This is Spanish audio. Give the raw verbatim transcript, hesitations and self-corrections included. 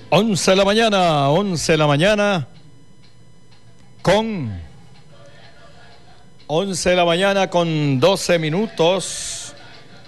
once de la mañana, once de la mañana con once de la mañana con doce minutos.